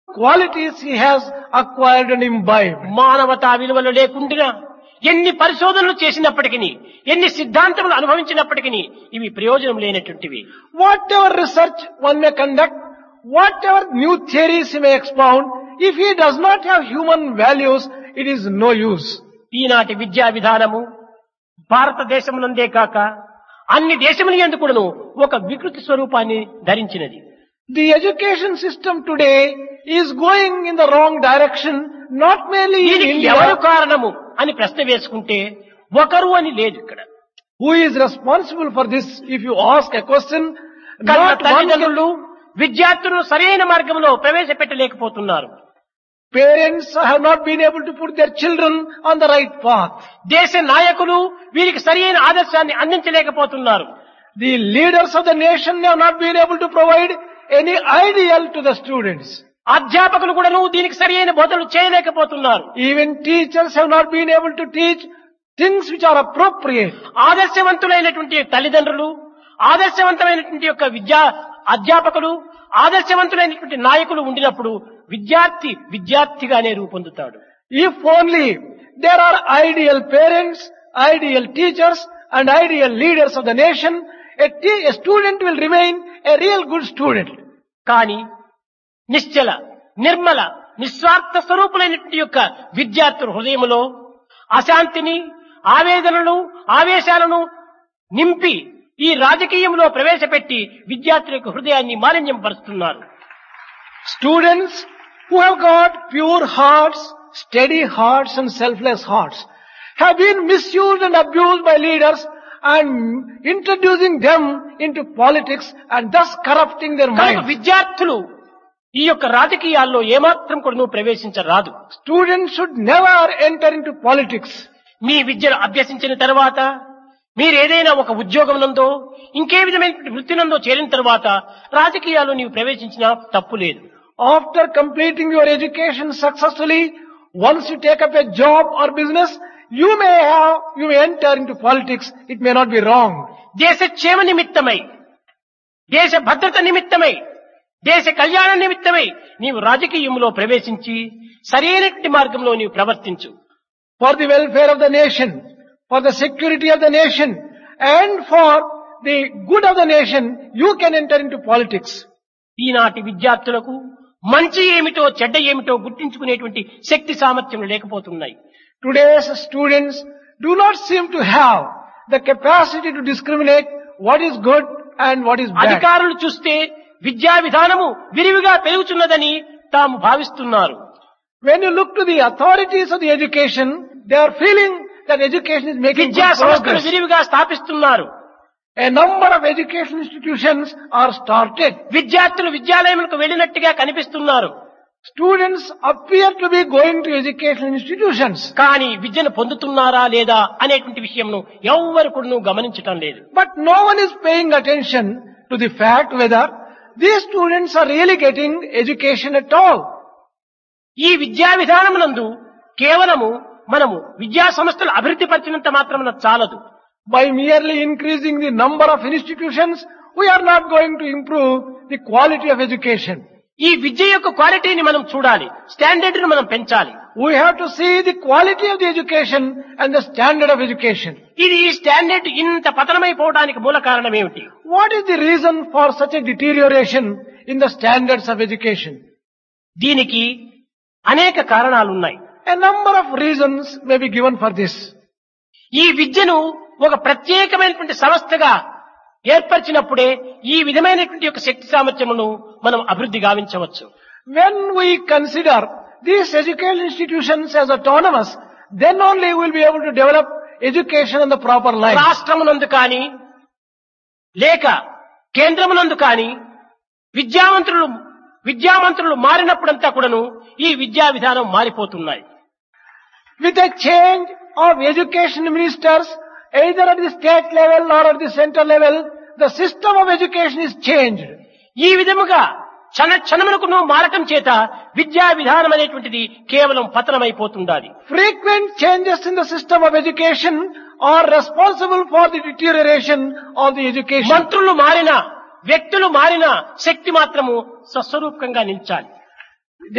qualities he has acquired and imbibed. మానవతా విలువలు లేకుండా ఎన్ని పరిశోధనలు చేసినప్పటికీ ఎన్ని సిద్ధాంతములు అనుభవించినప్పటికీ ఇవి ప్రయోజనం లేనటువంటివి. Whatever research one may conduct, whatever new theories he may expound, if he does not have human values, it is no use. ఈనాటి విద్యా విధానము భారతదేశమునందే కాక అన్ని దేశముల యందు కూడాను ఒక వికృతి స్వరూపాన్ని ధరించినది. The education system today is going in the wrong direction, not merely in దీనికి India. ఎవరు కారణము అని ప్రశ్న వేసుకుంటే ఒకరు అని లేదు ఇక్కడ. Who is responsible for this? If you ask a question, కనుక not one తల్లిదండ్రులు విద్యార్థులను సరైన మార్గంలో ప్రవేశపెట్టలేకపోతున్నారు. parents have not been able to put their children on the right path. దేశ నాయకులు వీరికి సరైన ఆదర్శాన్ని అందించలేకపోతున్నారు. The leaders of the nation have not been able to provide any ideal to the students. అధ్యాపకులు కూడాను దీనికి సరైన బోధనలు చేయలేకపోతున్నారు. Even teachers have not been able to teach things which are appropriate. ఆదర్శవంతులైనటువంటి తల్లిదండ్రులు, ఆదర్శవంతమైనటువంటి యొక్క అధ్యాపకులు, ఆదర్శవంతులైనటువంటి నాయకులు ఉండినప్పుడు విద్యార్థిగానే రూపొందుతాడు. If only there are ideal parents, ideal teachers and ideal leaders of the nation, a student will remain a real good student. కానీ నిశ్చల, నిర్మల, నిస్వార్థ స్వరూపులైనటువంటి యొక్క విద్యార్థుల హృదయములో అశాంతిని, ఆవేదనలు, ఆవేశాలను నింపి ఈ రాజకీయంలో ప్రవేశపెట్టి విద్యార్థుల యొక్క హృదయాన్ని మాలిన్యం పరుస్తున్నారు. Students who have got pure hearts, steady hearts and selfless hearts have been misused and abused by leaders and introducing them into politics and thus corrupting their కనుక minds. విద్యార్థులు ఈ యొక్క రాజకీయాల్లో ఏమాత్రం కూడా ప్రవేశించరాదు. Students should never enter into politics. మీ విద్యను అభ్యసించిన తర్వాత మీరు ఏదైనా ఒక ఉద్యోగం నందో ఇంకే విధమైన వృత్తినందో చేరిన తర్వాత రాజకీయాల్లో నీవు ప్రవేశించినా తప్పు లేదు. After completing your education successfully, once you take up a job or business, you may enter into politics. It may not be wrong. దేశ క్షేమ నిమిత్తమై, దేశ భద్రత నిమిత్తమై, దేశ కళ్యాణ నిమిత్తమై నీవు రాజకీయంలో ప్రవేశించి సరైనటువంటి మార్గంలో నీవు ప్రవర్తించు. For the welfare of the nation, for the security of the nation, and for the good of the nation, you can enter into politics. ఈనాటి విద్యార్థులకు మంచి ఏమిటో చెడ్డ ఏమిటో గుర్తించుకునేటువంటి శక్తి సామర్థ్యం లేకపోతున్నాయి. Today's students do not seem to have the capacity to discriminate what is good and what is bad. అధికారులు చూస్తే విద్యా విధానము విరివిగా పెరుగుతున్నదని తాము భావిస్తున్నారు. When you look to the authorities of the education, they are feeling that education is making విద్యా good సంస్థలు progress. విరివిగా స్థాపిస్తున్నారు. A number of education institutions are started. విద్యార్థులు విద్యాలయములకు వెళ్ళినట్టుగా కనిపిస్తున్నారు. Students appear to be going to educational institutions. కానీ విద్యను పొందుతున్నారా లేదా అనేటువంటి విషయంను ఎవ్వరు కూడా గమనించటం లేదు. But no one is paying attention to the fact whether these students are really getting education at all. ఈ విద్యా విధానమునందు కేవలము మనము విద్యా సంస్థలు అభివృద్ధి పరిచినంత మాత్రమున చాలదు. By merely increasing the number of institutions, we are not going to improve the quality of education. ఈ విద్య యొక్క క్వాలిటీని మనం చూడాలి, స్టాండర్డ్ ను మనం పెంచాలి. We have to see the quality of the education and the standard of education. ఇది ఈ స్టాండర్డ్ ఇంత పతనమైపోవడానికి మూల కారణం ఏమిటి? What is the reason for such a deterioration in the standards of education? దీనికి అనేక కారణాలున్నాయి. A number of reasons may be given for this. ఈ విద్యను ఒక ప్రత్యేకమైనటువంటి సంస్థగా ఏర్పరిచినప్పుడే ఈ విధమైనటువంటి యొక్క శక్తి సామర్థ్యమును మనం అభివృద్ధి గావించవచ్చు. When we consider these educational institutions as autonomous, then only we will be able to develop education on the proper line. రాష్ట్రమునందు కానీ లేక కేంద్రమునందు కానీ విద్యామంత్రులు మారినప్పుడంతా కూడాను ఈ విద్యా విధానం మారిపోతున్నాయి. With a change of education ministers, either at the state level or at the central level, the system of education is changed. ఈ విధముగా క్షణములకు మారటం చేత విద్యా విధానం అనేటువంటిది కేవలం పతనమైపోతుండాలి. Frequent changes in the system of education are responsible for the deterioration of the education. మంత్రులు మారినా, వ్యక్తులు మారినా శక్తి మాత్రము స్వస్వరూపంగా నిలిచాలి.